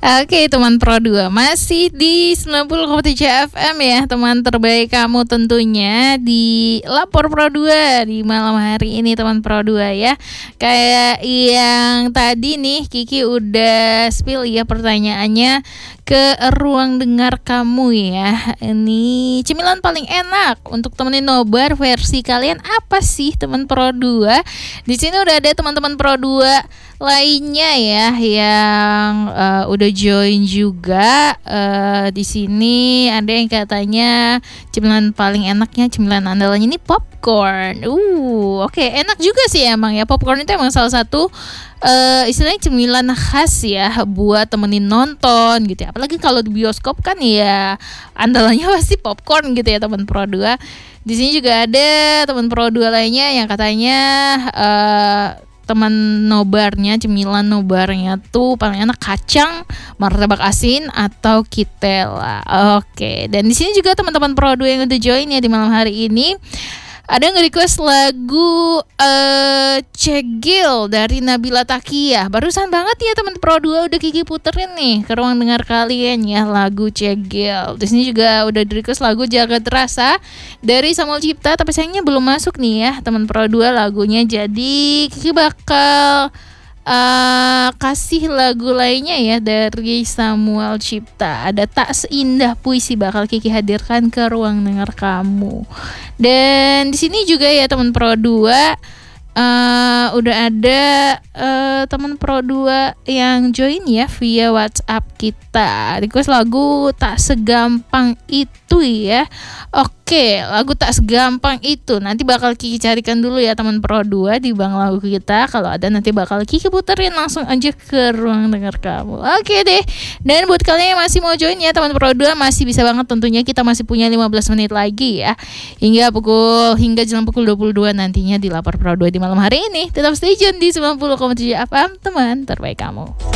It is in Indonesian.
Oke, teman Pro 2 masih di 90,7 FM ya, teman terbaik kamu tentunya di Lapor Pro 2 di malam hari ini, teman Pro 2 ya. Kayak yang tadi nih Kiki udah spill ya pertanyaannya ke ruang dengar kamu ya. Ini cemilan paling enak untuk temenin nobar versi kalian apa sih, teman Pro 2? Di sini udah ada teman-teman Pro 2 lainnya ya yang udah join juga. Di sini ada yang katanya cemilan paling enaknya, cemilan andalannya ini popcorn. Oke, enak juga sih emang ya. Popcorn itu emang salah satu istilahnya cemilan khas ya buat temenin nonton gitu ya. Apalagi kalau di bioskop kan ya andalannya pasti popcorn gitu ya, teman Pro 2. Di sini juga ada teman Pro 2 lainnya yang katanya teman nobarnya, cemilan nobarnya tuh paling enak kacang, martabak asin atau kitela. Oke, dan di sini juga teman-teman Pro 2 yang udah join ya di malam hari ini ada yang nge-request lagu Cegil dari Nabila Takiyah. Barusan banget ya teman Pro 2 udah Kiki puterin nih ke ruang dengar kalian ya lagu Cegil. Di sini juga udah di-request lagu Jaga Terasa dari Samuel Cipta, tapi sayangnya belum masuk nih ya teman Pro 2 lagunya. Jadi Kiki bakal kasih lagu lainnya ya dari Samuel Cipta. Ada Tak Seindah Puisi bakal Kiki hadirkan ke ruang dengar kamu. Dan di sini juga ya teman Pro 2 udah ada teman Pro 2 yang join ya via WhatsApp kita. Request lagu Tak Segampang Itu ya. Oke, lagu Tak Segampang Itu nanti bakal Kiki carikan dulu ya teman Pro 2 di bank lagu kita. Kalau ada nanti bakal Kiki puterin langsung aja ke ruang dengar kamu. Oke deh. Dan buat kalian yang masih mau join ya teman Pro 2 masih bisa banget, tentunya kita masih punya 15 menit lagi ya. Hingga jelang pukul 22 nantinya di Lapor Pro 2 di malam hari ini. Tetap stay tune di 90,7 FM, teman terbaik kamu.